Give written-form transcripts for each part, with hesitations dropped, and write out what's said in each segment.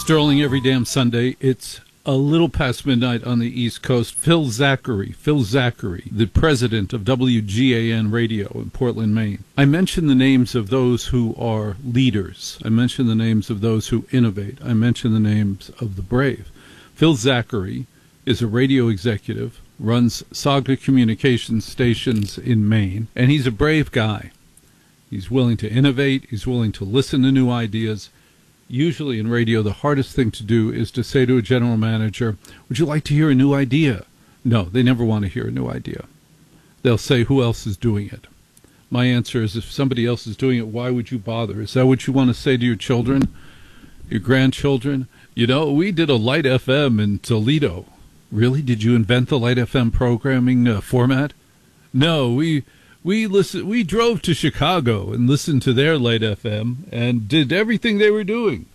Sterling every damn Sunday. It's a little past midnight on the East Coast. Phil Zachary, the president of WGAN Radio in Portland, Maine. I mentioned the names of those who are leaders. I mentioned the names of those who innovate. I mentioned the names of the brave. Phil Zachary is a radio executive, runs Saga Communications stations in Maine, and he's a brave guy. He's willing to innovate. He's willing to listen to new ideas. Usually in radio, the hardest thing to do is to say to a general manager, would you like to hear a new idea? No, they never want to hear a new idea. They'll say, who else is doing it? My answer is, if somebody else is doing it, why would you bother? Is that what you want to say to your children, your grandchildren? You know, we did a Light FM in Toledo. Really? Did you invent the Light FM programming format? No, we drove to Chicago and listened to their Light FM and did everything they were doing.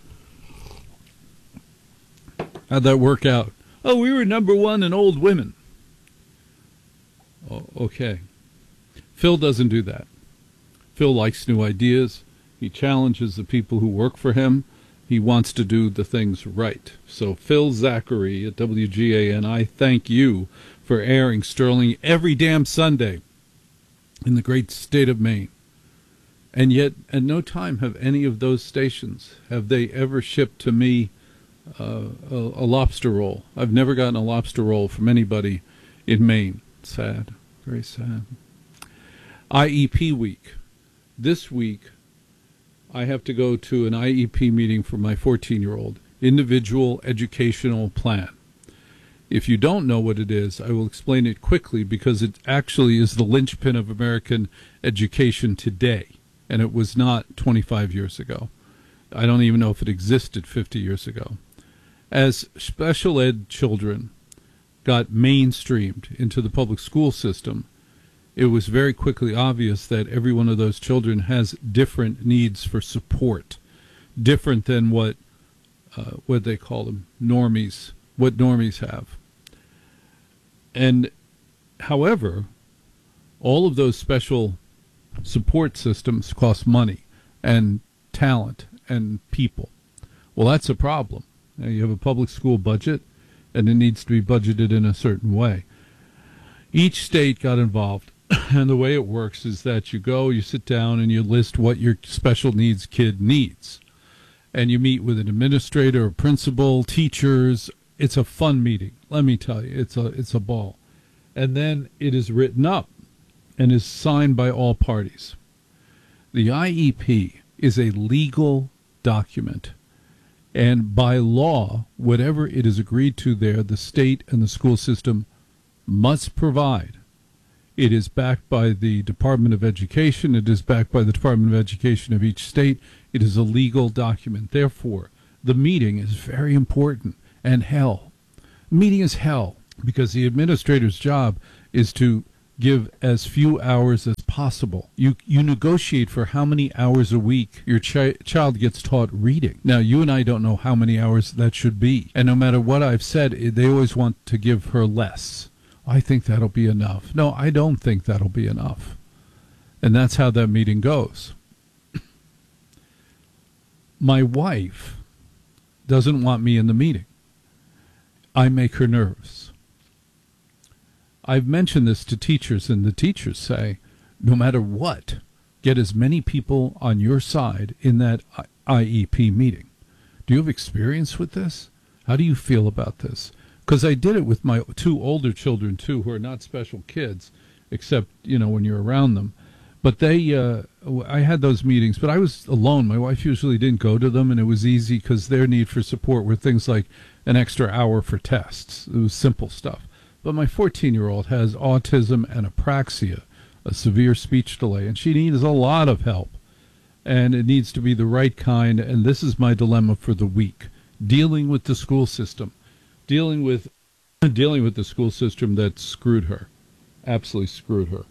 How'd that work out? Oh, we were number one in old women. Oh, okay. Phil doesn't do that. Phil likes new ideas. He challenges the people who work for him. He wants to do the things right. So Phil Zachary at WGAN, I thank you for airing Sterling every damn Sunday in the great state of Maine. And yet, at no time have any of those stations, have they ever shipped to me a lobster roll. I've never gotten a lobster roll from anybody in Maine. Sad. Very sad. IEP week. This week, I have to go to an IEP meeting for my 14-year-old, Individual Educational Plan. If you don't know what it is, I will explain it quickly because it actually is the linchpin of American education today, and it was not 25 years ago. I don't even know if it existed 50 years ago. As special ed children got mainstreamed into the public school system, it was very quickly obvious that every one of those children has different needs for support, different than what they call them, normies, what normies have. And however, all of those special support systems cost money and talent and people. Well, that's a problem. Now, you have a public school budget, and it needs to be budgeted in a certain way. Each state got involved, and the way it works is that you go, you sit down, and you list what your special needs kid needs. And you meet with an administrator, a principal, teachers. It's a fun meeting. Let me tell you, it's a ball. And then it is written up and is signed by all parties. The IEP is a legal document. And by law, whatever it is agreed to there, the state and the school system must provide. It is backed by the Department of Education. It is backed by the Department of Education of each state. It is a legal document. Therefore, the meeting is very important. And hell. Meeting is hell because the administrator's job is to give as few hours as possible. You negotiate for how many hours a week your child gets taught reading. Now, you and I don't know how many hours that should be. And no matter what I've said, they always want to give her less. I think that'll be enough. No, I don't think that'll be enough. And that's how that meeting goes. My wife doesn't want me in the meeting. I make her nervous. I've mentioned this to teachers, and the teachers say, no matter what, get as many people on your side in that IEP meeting. Do you have experience with this? How do you feel about this? Because I did it with my two older children, too, who are not special kids, except, when you're around them. But I had those meetings, but I was alone. My wife usually didn't go to them, and it was easy because their need for support were things like an extra hour for tests. It was simple stuff. But my 14-year-old has autism and apraxia, a severe speech delay, and she needs a lot of help. And it needs to be the right kind, and this is my dilemma for the week. Dealing with the school system. Dealing with the school system that screwed her. Absolutely screwed her.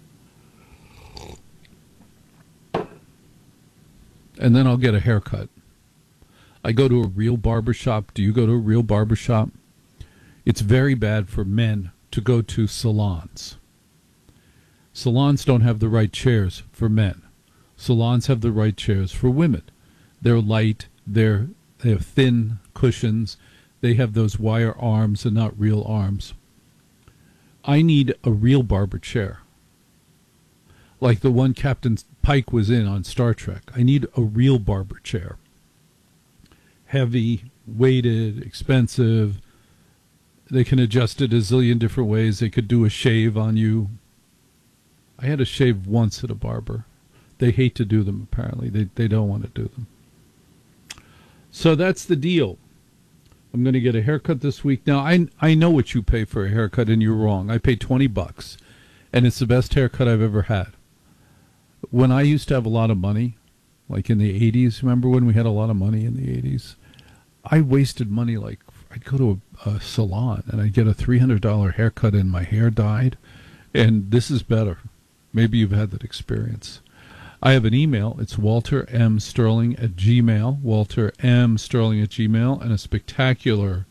And then I'll get a haircut. I go to a real barbershop. Do you go to a real barbershop? It's very bad for men to go to salons. Salons don't have the right chairs for men. Salons have the right chairs for women. They're light, they're They have thin cushions. They have those wire arms and not real arms. I need a real barber chair, like the one Captain Pike was in on Star Trek. I need a real barber chair. Heavy, weighted, expensive. They can adjust it a zillion different ways. They could do a shave on you. I had a shave once at a barber. They hate to do them, apparently. They don't want to do them. So that's the deal. I'm going to get a haircut this week. Now, I know what you pay for a haircut, and you're wrong. I pay $20, and it's the best haircut I've ever had. When I used to have a lot of money, like in the 80s, remember when we had a lot of money in the 80s? I wasted money. Like, I'd go to a salon, and I'd get a $300 haircut, and my hair dyed. And this is better. Maybe you've had that experience. I have an email. It's waltermsterling@gmail.com, waltermsterling@gmail.com, and a spectacular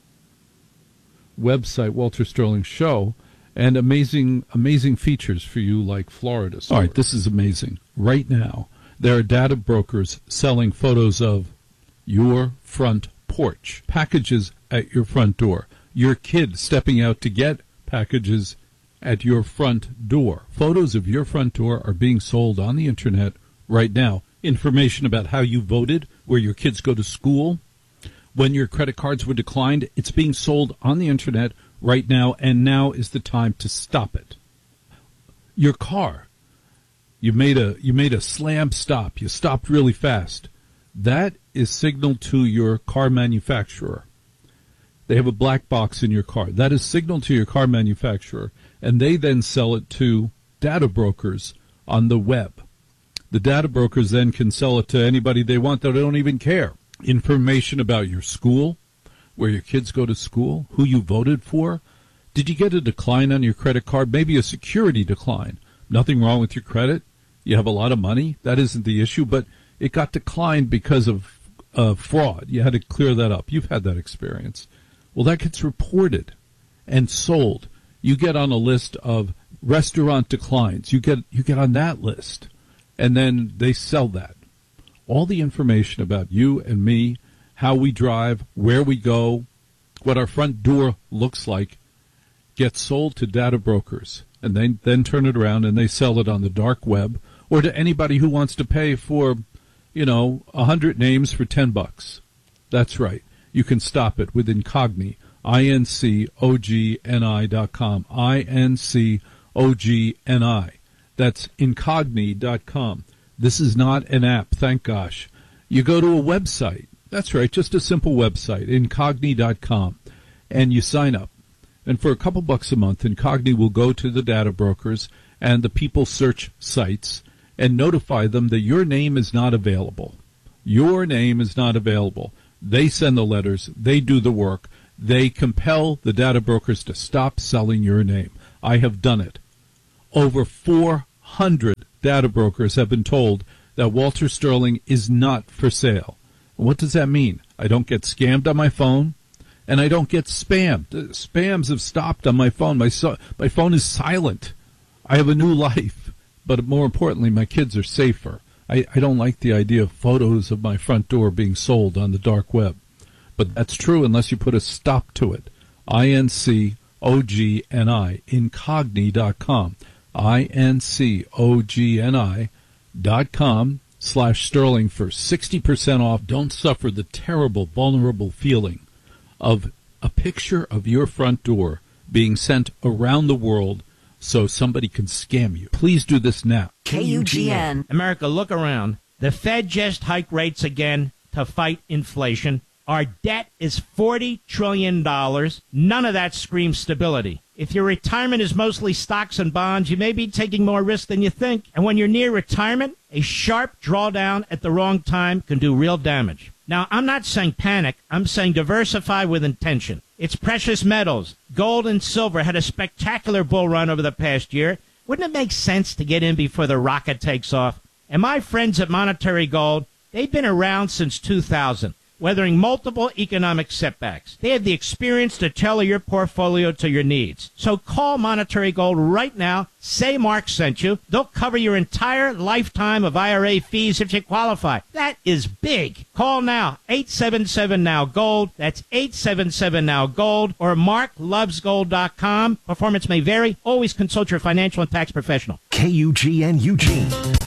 website, Walter Sterling Show, and amazing features for you like Florida. All right, this is amazing. Right now, there are data brokers selling photos of your front porch, packages at your front door, your kid stepping out to get packages at your front door. Photos of your front door are being sold on the internet right now. Information about how you voted, where your kids go to school, when your credit cards were declined, it's being sold on the internet right now, and now is the time to stop it. Your car, you made a slam stop. You stopped really fast. That is signal to your car manufacturer. They have a black box in your car. That is signal to your car manufacturer, and they then sell it to data brokers on the web. The data brokers then can sell it to anybody they want that don't even care. Information about your school, where your kids go to school, who you voted for. Did you get a decline on your credit card? Maybe a security decline. Nothing wrong with your credit. You have a lot of money. That isn't the issue, but it got declined because of fraud. You had to clear that up. You've had that experience. Well, that gets reported and sold. You get on a list of restaurant declines. You get on that list, and then they sell that. All the information about you and me, how we drive, where we go, what our front door looks like, gets sold to data brokers, and they then turn it around and they sell it on the dark web or to anybody who wants to pay for, 100 names for $10. That's right. You can stop it with Incogni, INCOGNI.com, INCOGNI. That's Incogni.com. This is not an app, thank gosh. You go to a website. That's right, just a simple website, Incogni.com, and you sign up. And for a couple bucks a month, Incogni will go to the data brokers and the people search sites and notify them that your name is not available. Your name is not available. They send the letters. They do the work. They compel the data brokers to stop selling your name. I have done it. Over 400 data brokers have been told that Walter Sterling is not for sale. What does that mean? I don't get scammed on my phone, and I don't get spammed. Spams have stopped on my phone. My phone is silent. I have a new life. But more importantly, my kids are safer. I don't like the idea of photos of my front door being sold on the dark web. But that's true unless you put a stop to it. INCOGNI, Incogni.com, INCOGNI.com/Sterling for 60% off. Don't suffer the terrible, vulnerable feeling of a picture of your front door being sent around the world so somebody can scam you. Please do this now. KUGN. America, look around. The Fed just hiked rates again to fight inflation. Our debt is $40 trillion. None of that screams stability. If your retirement is mostly stocks and bonds, you may be taking more risk than you think. And when you're near retirement, a sharp drawdown at the wrong time can do real damage. Now, I'm not saying panic. I'm saying diversify with intention. It's precious metals. Gold and silver had a spectacular bull run over the past year. Wouldn't it make sense to get in before the rocket takes off? And my friends at Monetary Gold, they've been around since 2000. weathering multiple economic setbacks. They have the experience to tailor your portfolio to your needs. So call Monetary Gold right now. Say Mark sent you. They'll cover your entire lifetime of IRA fees if you qualify. That is big. Call now. 877-NOW-GOLD. That's 877-NOW-GOLD or marklovesgold.com. Performance may vary. Always consult your financial and tax professional. KUGN Eugene.